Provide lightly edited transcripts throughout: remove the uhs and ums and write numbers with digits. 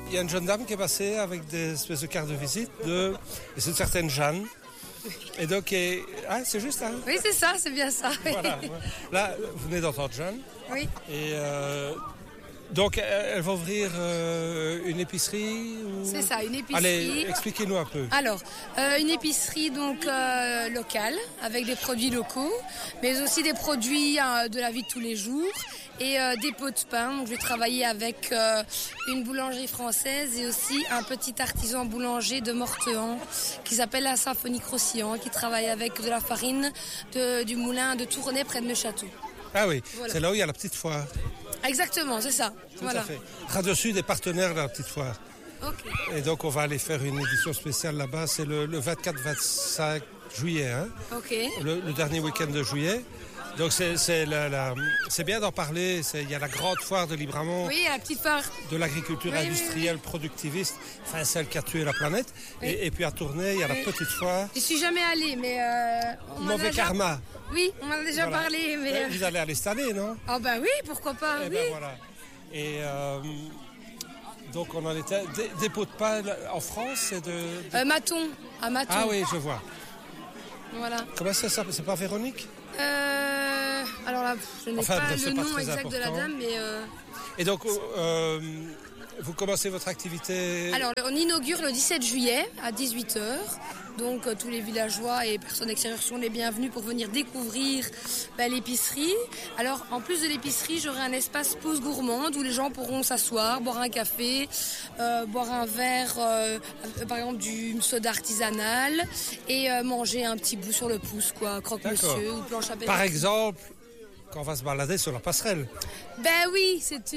il y a une jeune dame qui est passée avec des espèces de cartes de visite et c'est une certaine Jeanne. Et donc, c'est juste, hein? Oui, c'est ça, c'est bien ça. Voilà. Là, vous venez d'entendre Jeanne. Oui. Et donc, elle va ouvrir une épicerie ou... C'est ça, une épicerie. Allez, expliquez-nous un peu. Alors, une épicerie donc locale, avec des produits locaux, mais aussi des produits de la vie de tous les jours. Et des pots de pain. Donc, je vais travailler avec une boulangerie française et aussi un petit artisan boulanger de Mortehan qui s'appelle la Symphonie Croustillant, qui travaille avec de la farine du moulin de Tournai près de Neuchâteau. Ah oui, voilà. C'est là où il y a la petite foire. Exactement, c'est ça. Tout à fait. Radio Sud est partenaire de la petite foire. Okay. Et donc on va aller faire une édition spéciale là-bas. C'est le 24-25 juillet. Hein, le dernier week-end de juillet. Donc c'est bien d'en parler. Il y a la grande foire de Libramont. Oui, la petite foire. De l'agriculture industrielle productiviste, enfin celle qui a tué la planète. Oui. Et puis à Tournai, il y a la petite foire. Je suis jamais allée, mais mauvais karma. Oui, on en a déjà parlé. Mais vous allez aller cette année, non? Ah ben oui, pourquoi pas. Et ben voilà. Et donc on en était des pots de pain en France, c'est de... Maton, à Maton. Ah oui, je vois. Voilà. Comment ça s'appelle? C'est pas Véronique? Alors là, je n'ai pas le nom exact important de la dame, mais... Et donc, vous commencez votre activité... Alors, on inaugure le 17 juillet à 18h. Donc, tous les villageois et personnes extérieures sont les bienvenus pour venir découvrir l'épicerie. Alors, en plus de l'épicerie, j'aurai un espace pause gourmande où les gens pourront s'asseoir, boire un café, boire un verre, par exemple, du soda artisanal et manger un petit bout sur le pouce, quoi, croque-monsieur ou planche à bêche. Par exemple, quand on va se balader sur la passerelle. Ben oui, c'est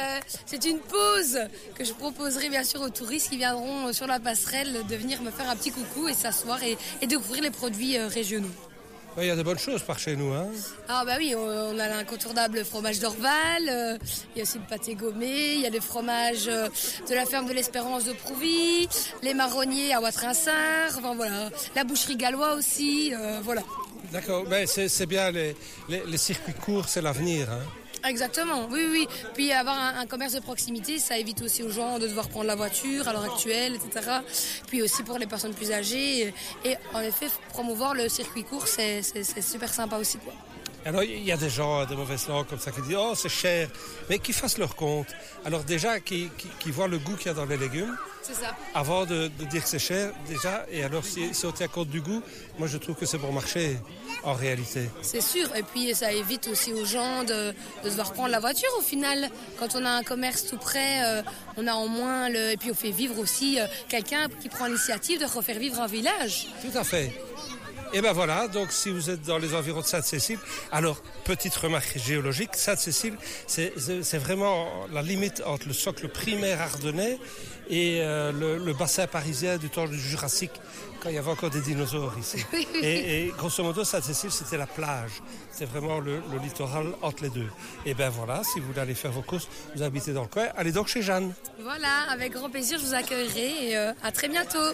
une pause que je proposerai bien sûr aux touristes qui viendront sur la passerelle de venir me faire un petit coucou et s'asseoir et découvrir les produits régionaux. Il y a de bonnes choses par chez nous, hein? Ah bah oui, on a l'incontournable fromage d'Orval, il y a aussi le pâté gommé, il y a le fromage de la ferme de l'Espérance de Prouvy, les marronniers à Watrinsart, enfin voilà, la boucherie gallois aussi, voilà. D'accord, mais c'est bien, les circuits courts, c'est l'avenir, hein? Exactement, oui. Puis avoir un commerce de proximité, ça évite aussi aux gens de devoir prendre la voiture à l'heure actuelle, etc. Puis aussi pour les personnes plus âgées. Et en effet, promouvoir le circuit court, c'est super sympa aussi, quoi. Alors, il y a des gens de mauvaise langue comme ça qui disent « Oh, c'est cher », mais qui fassent leur compte. Alors déjà, qui voient le goût qu'il y a dans les légumes. C'est ça. Avant de dire que c'est cher, déjà, et alors si on tient compte du goût, moi je trouve que c'est bon marché, en réalité. C'est sûr, et puis ça évite aussi aux gens de devoir prendre la voiture au final. Quand on a un commerce tout près, on a en moins et puis on fait vivre aussi quelqu'un qui prend l'initiative de refaire vivre un village. Tout à fait. Et ben voilà, donc si vous êtes dans les environs de Sainte-Cécile, alors petite remarque géologique, Sainte-Cécile, c'est vraiment la limite entre le socle primaire ardennais et le bassin parisien du temps du Jurassique, quand il y avait encore des dinosaures ici. Et grosso modo, Sainte-Cécile, c'était la plage. C'est vraiment le littoral entre les deux. Et ben voilà, si vous voulez aller faire vos courses, vous habitez dans le coin, allez donc chez Jeanne. Voilà, avec grand plaisir, je vous accueillerai et à très bientôt.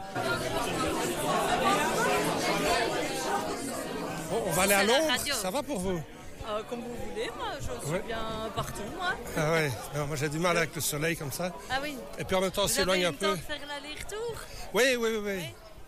Bon, on va aller à Londres, ça va pour vous? Comme vous voulez, moi je suis bien partout, moi. Ah ouais, non, moi j'ai du mal avec le soleil comme ça. Ah oui. Et puis en même temps on s'éloigne un peu. Vous avez eu le temps de faire l'aller-retour? Oui.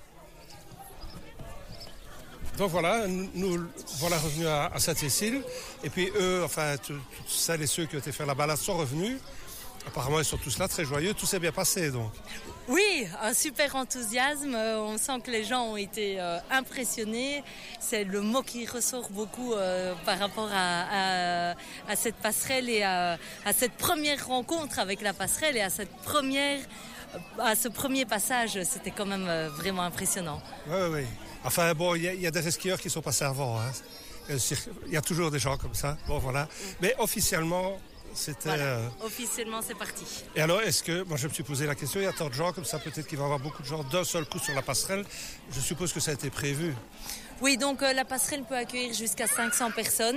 Donc voilà, nous voilà revenus à Sainte-Cécile. Et puis eux, enfin, toutes celles et ceux qui ont été faire la balade sont revenus. Apparemment, ils sont tous là, très joyeux. Tout s'est bien passé, donc. Oui, un super enthousiasme. On sent que les gens ont été impressionnés. C'est le mot qui ressort beaucoup par rapport à cette passerelle et à cette première rencontre avec la passerelle et à ce premier passage. C'était quand même vraiment impressionnant. Oui. Enfin, bon, il y a des skieurs qui sont passés avant. Hein. Il y a toujours des gens comme ça. Bon, voilà. Mais officiellement... Officiellement, c'est parti. Et alors, est-ce que, moi je me suis posé la question, il y a tant de gens comme ça, peut-être qu'il va y avoir beaucoup de gens d'un seul coup sur la passerelle. Je suppose que ça a été prévu. Oui, donc la passerelle peut accueillir jusqu'à 500 personnes.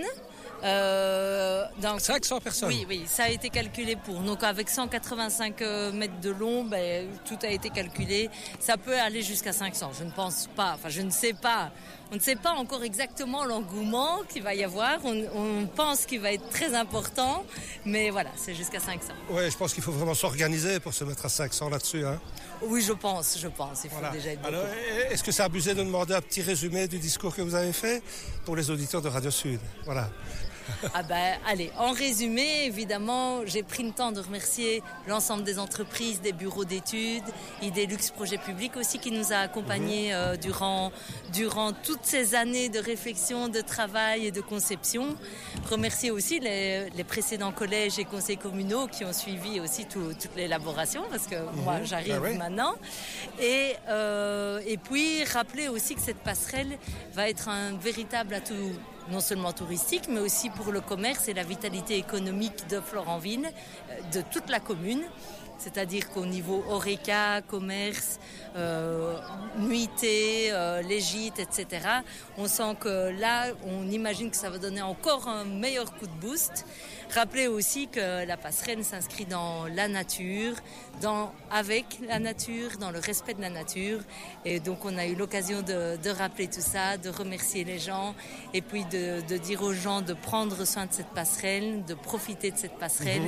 500 personnes? Oui, ça a été calculé pour. Donc avec 185 mètres de long, tout a été calculé. Ça peut aller jusqu'à 500. Je ne pense pas, je ne sais pas On ne sait pas encore exactement l'engouement qu'il va y avoir. On pense qu'il va être très important, mais voilà, c'est jusqu'à 500. Oui, je pense qu'il faut vraiment s'organiser pour se mettre à 500 là-dessus. Hein. Oui, je pense. Il faut déjà être beaucoup. Alors, est-ce que c'est abusé de demander un petit résumé du discours que vous avez fait pour les auditeurs de Radio Sud? Voilà. Allez, en résumé, évidemment, j'ai pris le temps de remercier l'ensemble des entreprises, des bureaux d'études, Idélux Projet Public aussi qui nous a accompagnés durant toutes ces années de réflexion, de travail et de conception. Remercier aussi les précédents collèges et conseils communaux qui ont suivi aussi toute l'élaboration parce que moi j'arrive maintenant. Et puis rappeler aussi que cette passerelle va être un véritable atout non seulement touristique, mais aussi pour le commerce et la vitalité économique de Florenville, de toute la commune. C'est-à-dire qu'au niveau horeca, commerce, nuitée, les gîtes, etc., on sent que là, on imagine que ça va donner encore un meilleur coup de boost. Rappelez aussi que la passerelle s'inscrit dans la nature, avec la nature, dans le respect de la nature. Et donc on a eu l'occasion de rappeler tout ça, de remercier les gens et puis de dire aux gens de prendre soin de cette passerelle, de profiter de cette passerelle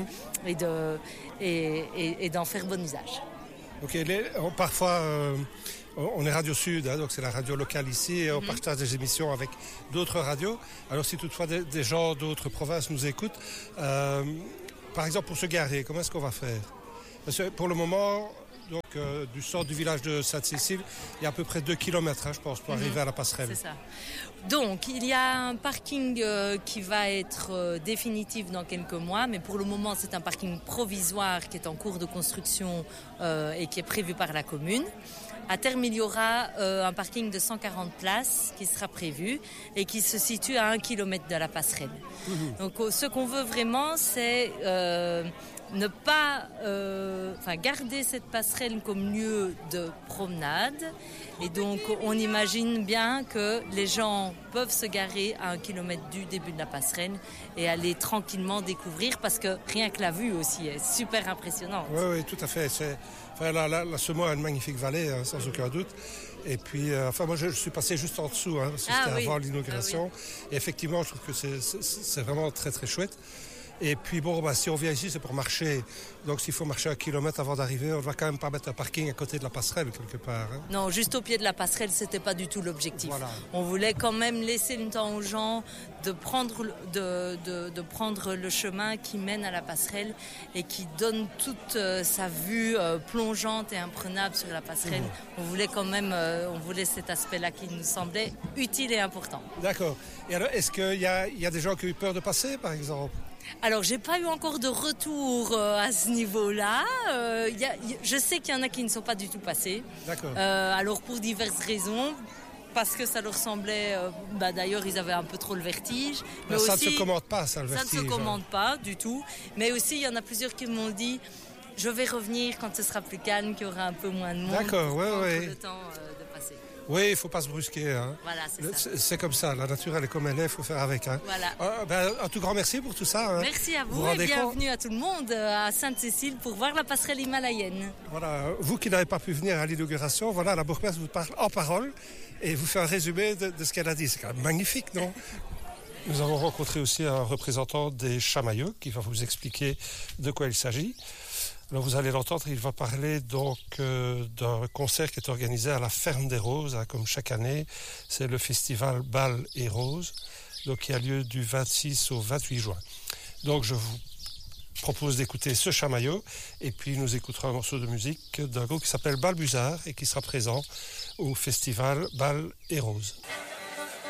et d'en faire bon usage. Ok, parfois on est Radio Sud, hein, donc c'est la radio locale ici et on partage des émissions avec d'autres radios. Alors si toutefois des gens d'autres provinces nous écoutent, par exemple pour se garer, comment est-ce qu'on va faire? Parce que pour le moment, donc, du centre du village de Sainte-Cécile, il y a à peu près 2 km, je pense, pour arriver à la passerelle. C'est ça. Donc, il y a un parking qui va être définitif dans quelques mois, mais pour le moment, c'est un parking provisoire qui est en cours de construction et qui est prévu par la commune. À terme, il y aura un parking de 140 places qui sera prévu et qui se situe à 1 km de la passerelle. Donc, ce qu'on veut vraiment, c'est ne pas garder cette passerelle comme lieu de promenade. Et donc, on imagine bien que les gens peuvent se garer à 1 kilomètre du début de la passerelle et aller tranquillement découvrir parce que rien que la vue aussi est super impressionnante. Oui, tout à fait. La Semois a une magnifique vallée, hein, sans aucun doute. Et puis, moi, je suis passé juste en dessous, parce que c'était avant l'inauguration. Et effectivement, je trouve que c'est vraiment très, très chouette. Et puis si on vient ici, c'est pour marcher. Donc s'il faut marcher 1 kilomètre avant d'arriver, on ne va quand même pas mettre un parking à côté de la passerelle quelque part. Hein. Non, juste au pied de la passerelle, c'était pas du tout l'objectif. Voilà. On voulait quand même laisser le temps aux gens de prendre le chemin qui mène à la passerelle et qui donne toute sa vue plongeante et imprenable sur la passerelle. On voulait quand même, cet aspect-là qui nous semblait utile et important. D'accord. Et alors, est-ce qu'il y a des gens qui ont eu peur de passer, par exemple ? Alors, j'ai pas eu encore de retour à ce niveau-là. Je sais qu'il y en a qui ne sont pas du tout passés. D'accord. Alors, pour diverses raisons. Parce que ça leur semblait... d'ailleurs, ils avaient un peu trop le vertige. Mais ça aussi, ne se commande pas, ça, le vertige. Ça ne se commande pas du tout. Mais aussi, il y en a plusieurs qui m'ont dit « Je vais revenir quand ce sera plus calme, qu'il y aura un peu moins de monde. » D'accord, pour prendre le temps de passer. Oui, il ne faut pas se brusquer. Hein. Voilà, c'est comme ça. La nature, elle est comme elle est, il faut faire avec. Hein. Voilà. Un tout grand merci pour tout ça. Hein. Merci à vous et bienvenue à tout le monde à Sainte-Cécile pour voir la passerelle himalayenne. Voilà, vous qui n'avez pas pu venir à l'inauguration, voilà, la bourgmestre vous parle en parole et vous fait un résumé de ce qu'elle a dit. C'est quand même magnifique, non? Nous avons rencontré aussi un représentant des Chamailleux qui va vous expliquer de quoi il s'agit. Alors vous allez l'entendre, il va parler donc d'un concert qui est organisé à la Ferme des Roses, hein, comme chaque année. C'est le festival Bal et Roses, donc qui a lieu du 26 au 28 juin. Donc je vous propose d'écouter ce Chamailleux et puis nous écouterons un morceau de musique d'un groupe qui s'appelle Balbuzard et qui sera présent au festival Bal et Roses.